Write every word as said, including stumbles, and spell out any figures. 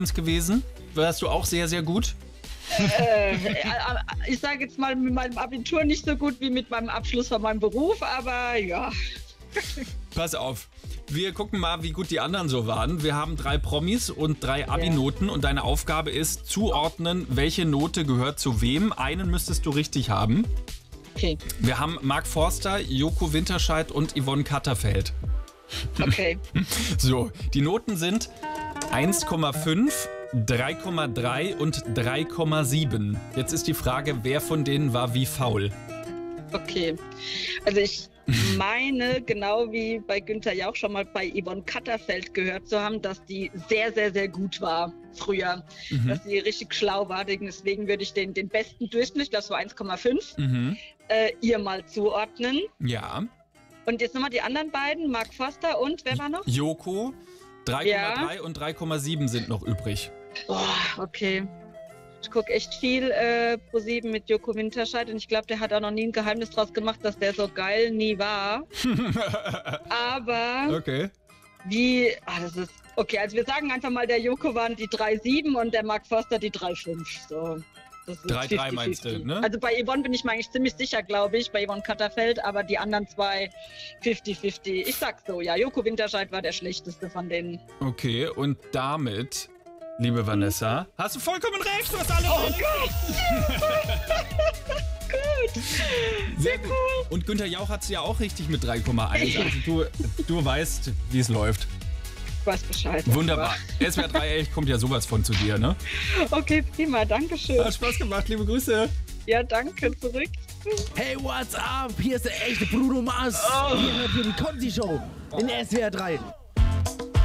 gewesen? Warst du auch sehr, sehr gut? äh, ich sage jetzt mal mit meinem Abitur nicht so gut wie mit meinem Abschluss von meinem Beruf, aber ja. Pass auf, wir gucken mal, wie gut die anderen so waren. Wir haben drei Promis und drei Abi-Noten und deine Aufgabe ist, zuordnen, welche Note gehört zu wem. Einen müsstest du richtig haben. Okay. Wir haben Mark Forster, Joko Winterscheid und Yvonne Katterfeld. Okay. So, die Noten sind eins Komma fünf, drei Komma drei und drei Komma sieben. Jetzt ist die Frage, wer von denen war wie faul? Okay. Also ich meine, genau wie bei Günther Jauch schon mal bei Yvonne Katterfeld gehört zu haben, dass die sehr, sehr, sehr gut war früher. Mhm. Dass sie richtig schlau war. Deswegen würde ich den, den besten Durchschnitt, das war eins Komma fünf, mhm. äh, ihr mal zuordnen. Ja. Und jetzt nochmal die anderen beiden, Mark Forster und wer war noch? Joko, drei Komma drei ja. und drei Komma sieben sind noch übrig. Boah, okay. Ich gucke echt viel äh, ProSieben mit Joko Winterscheid und ich glaube, der hat auch noch nie ein Geheimnis draus gemacht, dass der so geil nie war. Aber okay. wie, ah, das ist, okay, also wir sagen einfach mal, der Joko waren die drei Komma sieben und der Mark Forster die drei Komma fünf. So. drei Komma drei meinst du, ne? Also bei Yvonne bin ich mir eigentlich ziemlich sicher, glaube ich, bei Yvonne Katterfeld, aber die anderen zwei fünfzig fünfzig. Ich sag so, ja, Joko Winterscheid war der schlechteste von denen. Okay, und damit, liebe Vanessa, hast du vollkommen recht, du hast alle Oh recht. Gott! Gut! Sehr gut. Und Günther Jauch hat es ja auch richtig mit drei Komma eins. Also du, du weißt, wie es läuft. Ich weiß Bescheid. Wunderbar. S W R drei echt kommt ja sowas von zu dir, ne? Okay, prima, danke schön. Hat Spaß gemacht, liebe Grüße. Ja, danke, zurück. Hey, what's up? Hier ist der echte Bruno Mars. Oh. Ihr hört hier die Conti Show in S W R drei.